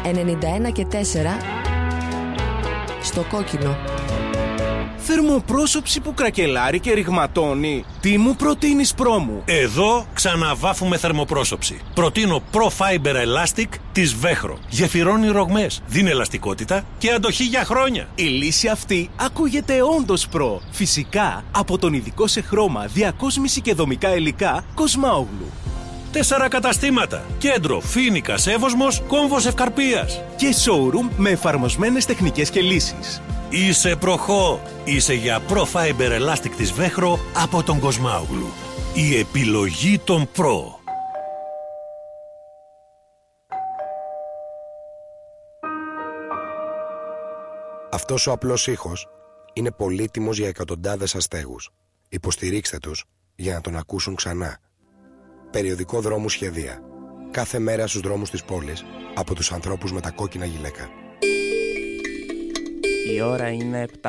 91 και 4 στο κόκκινο. Θερμοπρόσωψη που κρακελάρει και ρηγματώνει. Τι μου προτείνεις, πρόμου? Εδώ ξαναβάφουμε θερμοπρόσωψη. Προτείνω Pro Fiber Elastic της Βέχρο. Γεφυρώνει ρογμές, δίνει ελαστικότητα και αντοχή για χρόνια. Η λύση αυτή ακούγεται όντως προ. Φυσικά από τον ειδικό σε χρώμα, διακόσμηση και δομικά υλικά Κοσμάογλου. 4 καταστήματα. Κέντρο, Φοίνικας, Εύωσμος, Κόμβος Ευκαρπίας. Και showroom με εφαρμοσμένες τεχνικές και λύσεις. Είσαι προχώ. Είσαι για Pro Fiber Elastic της Βέχρο από τον Κοσμάογλου. Η επιλογή των Pro. Αυτός ο απλός ήχος είναι πολύτιμος για εκατοντάδες αστέγους. Υποστηρίξτε τους για να τον ακούσουν ξανά. Περιοδικό Δρόμου Σχεδία. Κάθε μέρα στους δρόμους της πόλης από τους ανθρώπους με τα κόκκινα γυλαίκα. Η ώρα είναι 7.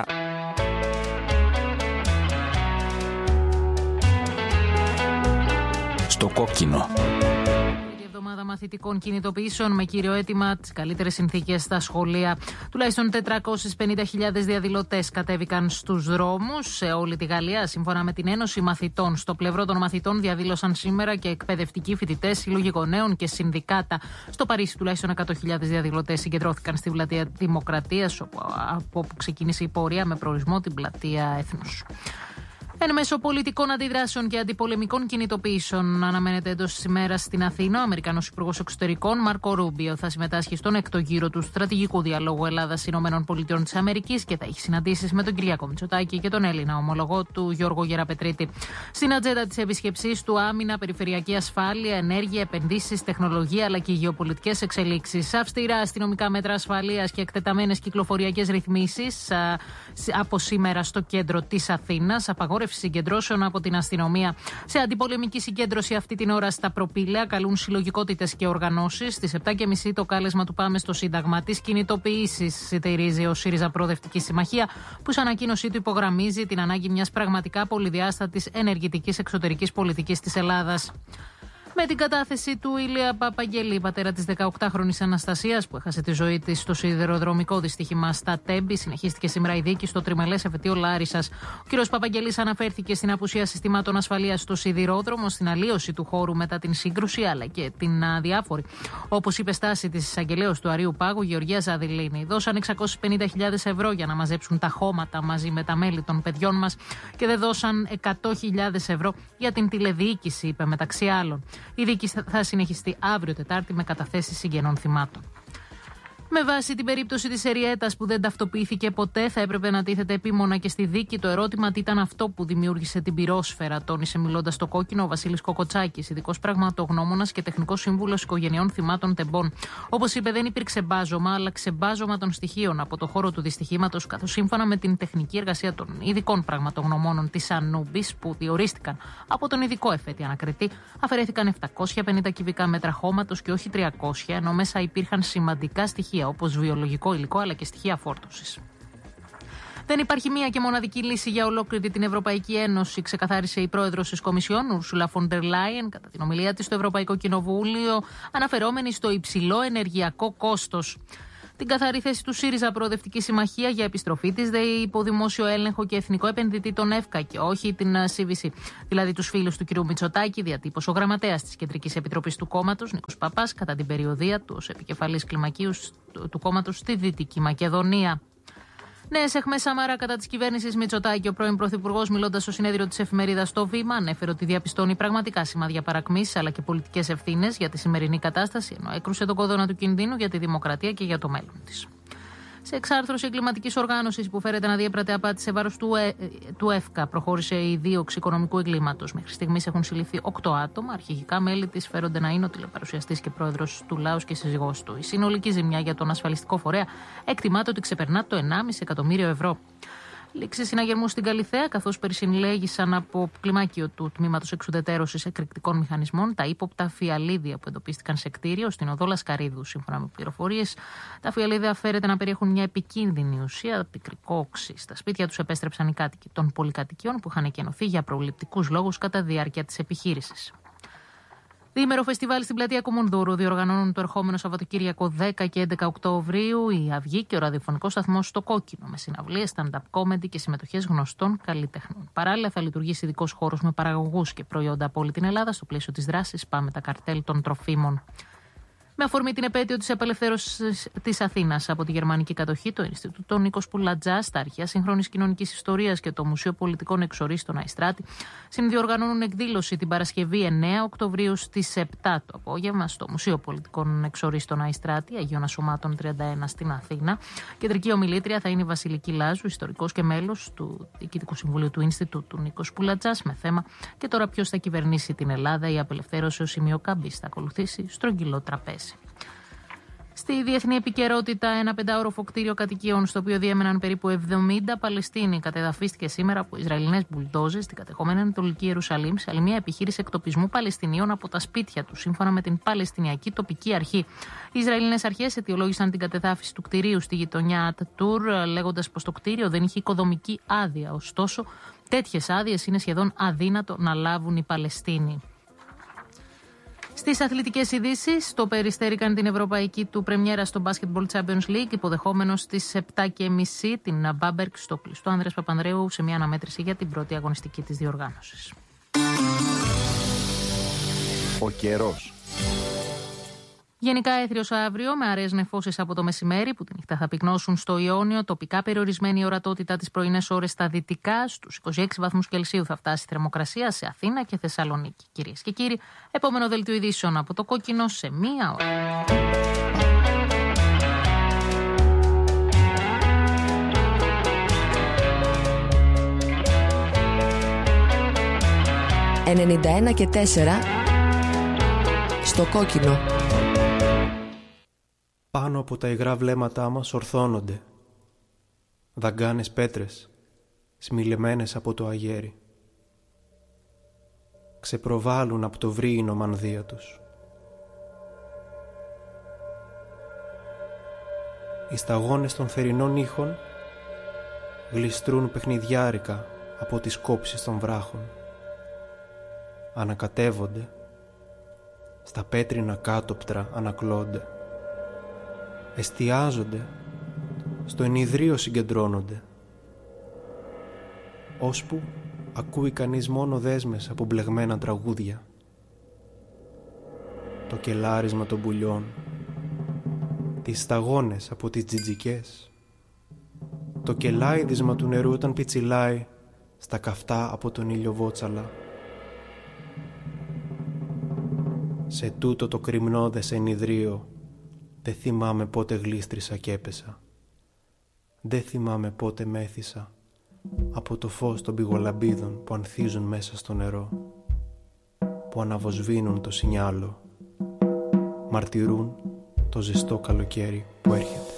Στο κόκκινο. Εβδομάδα μαθητικών κινητοποιήσεων με κύριο αίτημα τις καλύτερες συνθήκες στα σχολεία. Τουλάχιστον 450.000 διαδηλωτές κατέβηκαν στους δρόμους σε όλη τη Γαλλία. Σύμφωνα με την Ένωση Μαθητών, στο πλευρό των μαθητών διαδήλωσαν σήμερα και εκπαιδευτικοί φοιτητές, σύλλογοι γονέων και συνδικάτα. Στο Παρίσι, τουλάχιστον 100.000 διαδηλωτές συγκεντρώθηκαν στη πλατεία Δημοκρατίας, από όπου ξεκίνησε η πορεία με προορισμό την πλατεία Έθνους. Εν μέσω πολιτικών αντιδράσεων και αντιπολεμικών κινητοποιήσεων, αναμένεται εντός της ημέρας στην Αθήνα ο Αμερικανός Υπουργός Εξωτερικών Μάρκο Ρούμπιο θα συμμετάσχει στον έκτο γύρο του στρατηγικού διαλόγου Ελλάδα-ΗΠΑ της Αμερικής και θα έχει συναντήσεις με τον Κυριάκο Μητσοτάκη και τον Έλληνα ομολογό του Γιώργο Γεραπετρίτη. Στην ατζέντα της επίσκεψής του άμυνα, περιφερειακή ασφάλεια, ενέργεια, επενδύσεις, τεχνολογία αλλά και γεωπολιτικές εξελίξεις. Αυστηρά αστυνομικά μέτρα ασφαλείας και εκτεταμένες κυκλοφοριακές ρυθμίσεις από σήμερα στο κέντρο της Αθήνας. Συγκεντρώσεων από την αστυνομία. Σε αντιπολεμική συγκέντρωση αυτή την ώρα στα Προπήλαια καλούν συλλογικότητες και οργανώσεις. Στις 7.30 το κάλεσμα του Πάμε στο Σύνταγμα. Τις κινητοποιήσεις στηρίζει ο ΣΥΡΙΖΑ Προοδευτική Συμμαχία, που σε ανακοίνωσή του υπογραμμίζει την ανάγκη μιας πραγματικά πολυδιάστατης ενεργητικής εξωτερικής πολιτικής της Ελλάδας. Με την κατάθεση του Ηλία Παπαγγελή, πατέρα της 18χρονης Αναστασίας, που έχασε τη ζωή της στο σιδηροδρομικό δυστύχημα στα Τέμπη, συνεχίστηκε σήμερα η δίκη στο τριμελές εφετείο Λάρισσας. Ο κ. Παπαγγελής αναφέρθηκε στην απουσία συστημάτων ασφαλείας στο σιδηρόδρομο, στην αλλίωση του χώρου μετά την σύγκρουση, αλλά και την αδιάφορη, όπως είπε, στάση της εισαγγελέως του Αρείου Πάγου, Γεωργία Ζαδηλίνη. Δώσαν 650.000 ευρώ για να μαζέψουν τα χώματα μαζί με τα μέλη των παιδιών μας και δεν δώσαν 100.000 ευρώ για την τηλεδιοίκηση, είπε μεταξύ άλλων. Η δίκη θα συνεχιστεί αύριο Τετάρτη με καταθέσεις συγγενών θυμάτων. Με βάση την περίπτωση της Εριέτας που δεν ταυτοποιήθηκε ποτέ, θα έπρεπε να τίθεται επίμονα και στη δίκη το ερώτημα τι ήταν αυτό που δημιούργησε την πυρόσφαιρα, τόνισε μιλώντας στο κόκκινο ο Βασίλης Κοκοτσάκης, ειδικός πραγματογνώμονας και τεχνικός σύμβουλος οικογενειών θυμάτων τεμπών. Όπως είπε, δεν υπήρξε μπάζωμα, αλλά ξεμπάζωμα των στοιχείων από το χώρο του δυστυχήματος, καθώς σύμφωνα με την τεχνική εργασία των ειδικών πραγματογνωμόνων της Ανούμπης, που διορίστηκαν από τον ειδικό εφέτη ανακριτή, αφαιρέθηκαν 750 κυβικά μέτρα χώματος και όχι 300, ενώ μέσα υπήρχαν σημαντικά στοιχεία, όπως βιολογικό υλικό αλλά και στοιχεία φόρτωσης. Δεν υπάρχει μία και μοναδική λύση για ολόκληρη την Ευρωπαϊκή Ένωση, ξεκαθάρισε η πρόεδρος της Κομισιόν, Ούρσουλα φον ντερ Λάιεν, κατά την ομιλία της στο Ευρωπαϊκό Κοινοβούλιο, αναφερόμενη στο υψηλό ενεργειακό κόστος. Την καθαρή θέση του ΣΥΡΙΖΑ Προοδευτική Συμμαχία για επιστροφή της ΔΕΗ υπό δημόσιο έλεγχο και εθνικό επενδυτή τον ΕΦΚΑ και όχι την CVC, δηλαδή τους φίλους του κ. Μητσοτάκη, διατύπωσε ο γραμματέας της Κεντρικής Επιτροπής του κόμματος, Νίκος Παπάς, κατά την περιοδία του ως επικεφαλής κλιμακίου του κόμματος στη Δυτική Μακεδονία. Νέες αιχμές Σαμαρά κατά της κυβέρνησης Μητσοτάκη. Ο πρώην Πρωθυπουργός, μιλώντας στο συνέδριο της εφημερίδας Το Βήμα, ανέφερε ότι διαπιστώνει πραγματικά σημάδια παρακμής αλλά και πολιτικές ευθύνες για τη σημερινή κατάσταση, ενώ έκρουσε τον κόδωνα του κινδύνου για τη δημοκρατία και για το μέλλον της. Σε εξάρθρωση εγκληματικής οργάνωσης που φέρεται να διέπρατε απάτη σε βάρος του ΕΦΚΑ, προχώρησε η δίωξη οικονομικού εγκλήματος. Μέχρι στιγμής έχουν συλληφθεί 8 άτομα. Αρχηγικά μέλη της φέρονται να είναι ο τηλεπαρουσιαστής και πρόεδρος του Λάους και η σύζυγός του. Η συνολική ζημιά για τον ασφαλιστικό φορέα εκτιμάται ότι ξεπερνά το 1,5 εκατομμύριο ευρώ. Λήξη συναγερμού στην Καλιθέα, καθώς περισυλλέγησαν από κλιμάκιο του τμήματος εξουδετερώσης εκρηκτικών μηχανισμών τα ύποπτα φιαλίδια που εντοπίστηκαν σε κτίριο στην οδό Λασκαρίδου. Σύμφωνα με πληροφορίες, τα φιαλίδια φέρεται να περιέχουν μια επικίνδυνη ουσία, πικρικό οξύ. Στα σπίτια τους επέστρεψαν οι κάτοικοι των πολυκατοικιών που είχαν εκενωθεί για προληπτικούς λόγους κατά διάρκεια της επιχείρησης. Διήμερο φεστιβάλ στην πλατεία Κουμουνδούρου διοργανώνουν το ερχόμενο Σαββατοκύριακο 10 και 11 Οκτωβρίου η Αυγή και ο ραδιοφωνικός σταθμός στο Κόκκινο, με συναυλίες, stand-up comedy και συμμετοχές γνωστών καλλιτεχνών. Παράλληλα, θα λειτουργήσει ειδικός χώρος με παραγωγούς και προϊόντα από όλη την Ελλάδα στο πλαίσιο της δράσης Πάμε τα καρτέλ των τροφίμων. Με αφορμή την επέτειο της απελευθέρωσης της Αθήνας από τη γερμανική κατοχή, το Ινστιτούτο Νίκος Πουλατζάς, τα Αρχεία Σύγχρονης Κοινωνικής Ιστορίας και το Μουσείο Πολιτικών Εξορίστων Αϊστράτη συνδιοργανώνουν εκδήλωση την Παρασκευή 9 Οκτωβρίου στις 7 το απόγευμα στο Μουσείο Πολιτικών Εξορίστων Αϊστράτη, Αγίων Ασωμάτων 31 στην Αθήνα. Κεντρική ομιλήτρια θα είναι η Βασιλική Λάζου, ιστορικός και μέλος του Διοικητικού Συμβουλίου του Ινστιτούτου Νίκος Πουλατζάς, με θέμα «Και τώρα ποιος θα κυβερνήσει την Ελλάδα, η απελευθέρωση ως σημείο καμπής». Θα ακολουθήσει στρογγυλό τραπέζι. Στη διεθνή επικαιρότητα, ένα 5όροφο κτίριο κατοικίων στο οποίο διέμεναν περίπου 70 Παλαιστίνοι κατεδαφίστηκε σήμερα από Ισραηλινές μπουλντόζες στην κατεχόμενη Ανατολική Ιερουσαλήμ σε άλλη μια επιχείρηση εκτοπισμού Παλαιστινίων από τα σπίτια τους, σύμφωνα με την Παλαιστινιακή τοπική αρχή. Οι Ισραηλινές αρχές αιτιολόγησαν την κατεδάφιση του κτηρίου στη γειτονιά Ατ-Τουρ, λέγοντας πως το κτίριο δεν είχε οικοδομική άδεια. Ωστόσο, τέτοιες άδειες είναι σχεδόν αδύνατο να λάβουν οι Παλαιστίνοι. Στις αθλητικές ειδήσεις, το Περιστέρι κάνει την ευρωπαϊκή του πρεμιέρα στο Basketball Champions League, υποδεχόμενος στις 7:30 την Μπάμπερκ στο κλειστό Ανδρέας Παπανδρέου σε μια αναμέτρηση για την πρώτη αγωνιστική της διοργάνωσης. Ο καιρός. Γενικά έθριος αύριο, με αραιές νεφώσεις από το μεσημέρι που τη νύχτα θα πυκνώσουν στο Ιόνιο. Τοπικά περιορισμένη η ορατότητα τις πρωινές ώρες στα δυτικά. Στους 26 βαθμούς Κελσίου θα φτάσει η θερμοκρασία σε Αθήνα και Θεσσαλονίκη. Κυρίες και κύριοι, επόμενο δελτίο ειδήσεων από το Κόκκινο σε μία ώρα. «91,4» στο Κόκκινο. Πάνω από τα υγρά βλέμματά μας ορθώνονται δαγκάνες πέτρες, σμιλεμένες από το αγέρι. Ξεπροβάλλουν από το βρύινο μανδύα τους. Οι σταγόνες των θερινών ήχων γλιστρούν παιχνιδιάρικα από τις κόψεις των βράχων. Ανακατεύονται, στα πέτρινα κάτωπτρα ανακλώνται. Εστιάζονται, στο ενιδρίο συγκεντρώνονται, ώσπου ακούει κανείς μόνο δέσμες από μπλεγμένα τραγούδια. Το κελάρισμα των πουλιών, τις σταγόνες από τις τζιτζικές, το κελάιδισμα του νερού όταν πιτσιλάει στα καυτά από τον ήλιο βότσαλα. Σε τούτο το κρυμνώδες ενιδρίο δεν θυμάμαι πότε γλίστρισα και έπεσα. Δεν θυμάμαι πότε μέθησα από το φως των πηγολαμπίδων που ανθίζουν μέσα στο νερό, που αναβοσβήνουν το σινιάλο, μαρτυρούν το ζεστό καλοκαίρι που έρχεται.